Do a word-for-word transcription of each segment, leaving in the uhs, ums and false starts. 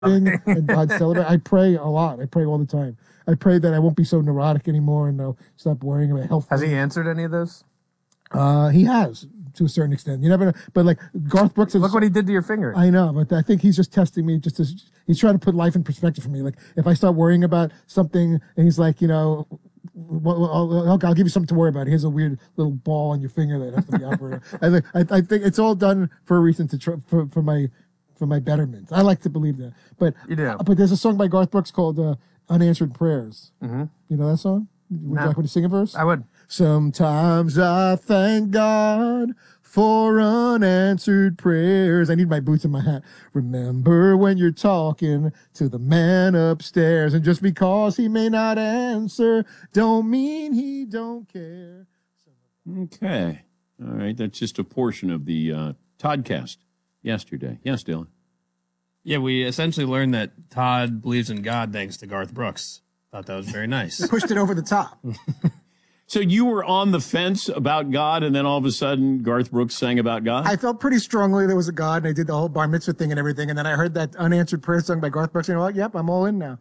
And God celebrate. I pray a lot. I pray all the time. I pray that I won't be so neurotic anymore and I'll stop worrying about health. Has he answered any of those? Uh, he has to a certain extent. You never know. But like Garth Brooks, is, look what he did to your finger. I know, but I think he's just testing me. Just to, he's trying to put life in perspective for me. Like if I start worrying about something, and he's like, you know, well, I'll, I'll, I'll give you something to worry about. Here's a weird little ball on your finger that has to be operated. I think I, I think it's all done for a reason to try, for for my for my betterment. I like to believe that. But you do. But there's a song by Garth Brooks called uh, "Unanswered Prayers." Mm-hmm. You know that song? Would no. you like me to sing a verse? I would. Sometimes I thank God for unanswered prayers. I need my boots and my hat. Remember when you're talking to the man upstairs, and just because he may not answer, don't mean he don't care. Okay. All right. That's just a portion of the uh, Toddcast yesterday. Yes, Dylan. Yeah, we essentially learned that Todd believes in God thanks to Garth Brooks. Thought that was very nice. Pushed it over the top. So you were on the fence about God, and then all of a sudden Garth Brooks sang about God? I felt pretty strongly there was a God, and I did the whole bar mitzvah thing and everything, and then I heard that unanswered prayer sung by Garth Brooks, and I'm like, yep, I'm all in now.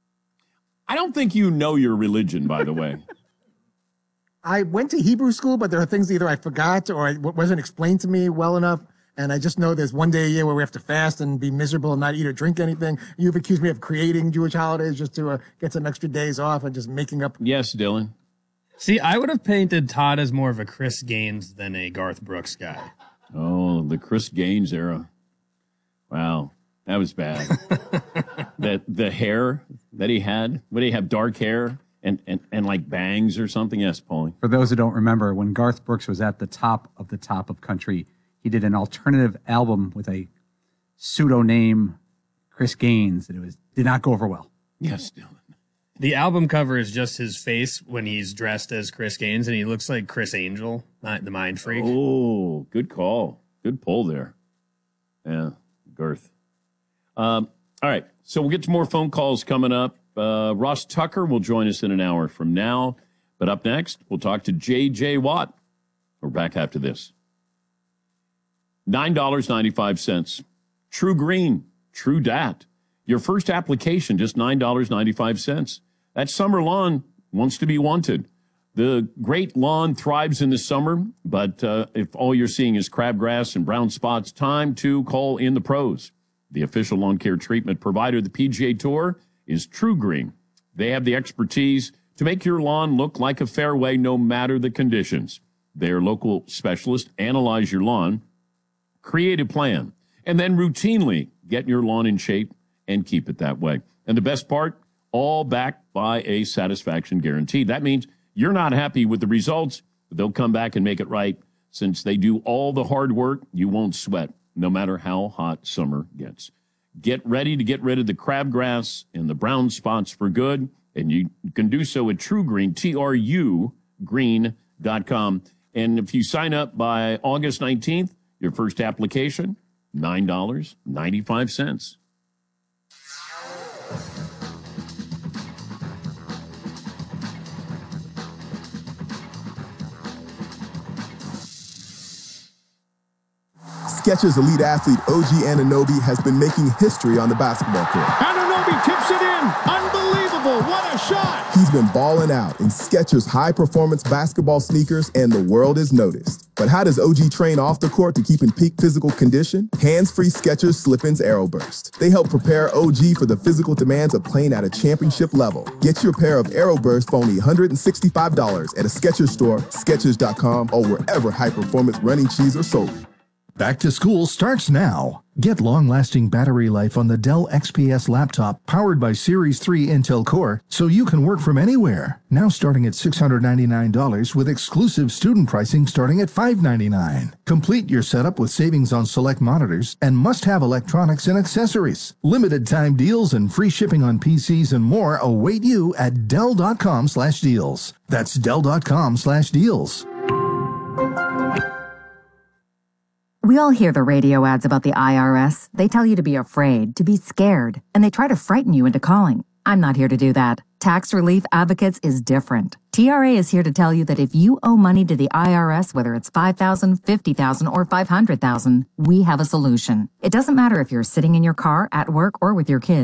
I don't think you know your religion, by the way. I went to Hebrew school, but there are things either I forgot or it wasn't explained to me well enough. And I just know there's one day a year where we have to fast and be miserable and not eat or drink anything. You've accused me of creating Jewish holidays just to uh, get some extra days off and just making up. Yes, Dylan. See, I would have painted Todd as more of a Chris Gaines than a Garth Brooks guy. Oh, the Chris Gaines era. Wow, that was bad. that the hair that he had, would he have dark hair and, and, and like bangs or something? Yes, Paulie. For those who don't remember, when Garth Brooks was at the top of the top of country, he did an alternative album with a pseudo name, Chris Gaines, and it was did not go over well. Yes, Dylan. The album cover is just his face when he's dressed as Chris Gaines, and he looks like Chris Angel, not the Mind Freak. Oh, good call. Good pull there. Yeah, Garth. Um, all right, so we'll get to more phone calls coming up. Uh, Ross Tucker will join us in an hour from now. But up next, we'll talk to J J. Watt. We're back after this. nine dollars and ninety-five cents. True Green, True Dat. Your first application, just nine dollars and ninety-five cents. That summer lawn wants to be wanted. The great lawn thrives in the summer, but uh, if all you're seeing is crabgrass and brown spots, time to call in the pros. The official lawn care treatment provider of the P G A Tour is True Green. They have the expertise to make your lawn look like a fairway no matter the conditions. Their local specialists analyze your lawn, create a plan, and then routinely get your lawn in shape and keep it that way. And the best part, all backed by a satisfaction guarantee. That means you're not happy with the results, but they'll come back and make it right. Since they do all the hard work, you won't sweat, no matter how hot summer gets. Get ready to get rid of the crabgrass and the brown spots for good, and you can do so at True Green, T R U green dot com. And if you sign up by August nineteenth, your first application, nine dollars and ninety-five cents. Skechers elite athlete O G Anunoby has been making history on the basketball court. Anunoby tips it in. Unbelievable. What a shot. He's been balling out in Skechers high-performance basketball sneakers, and the world is noticed. But how does O G train off the court to keep in peak physical condition? Hands-free Skechers Slip-ins Aeroburst. They help prepare O G for the physical demands of playing at a championship level. Get your pair of Aeroburst for only one hundred sixty-five dollars at a Skechers store, Skechers dot com, or wherever high-performance running shoes are sold. Back to school starts now. Get long-lasting battery life on the Dell X P S laptop powered by Series three Intel Core so you can work from anywhere. Now starting at six hundred ninety-nine dollars with exclusive student pricing starting at five hundred ninety-nine dollars. Complete your setup with savings on select monitors and must-have electronics and accessories. Limited time deals and free shipping on P Cs and more await you at Dell dot com slash deals. That's Dell dot com slash deals. We all hear the radio ads about the I R S. They tell you to be afraid, to be scared, and they try to frighten you into calling. I'm not here to do that. Tax Relief Advocates is different. T R A is here to tell you that if you owe money to the I R S, whether it's five thousand dollars, fifty thousand dollars, or five hundred thousand dollars, we have a solution. It doesn't matter if you're sitting in your car, at work, or with your kids.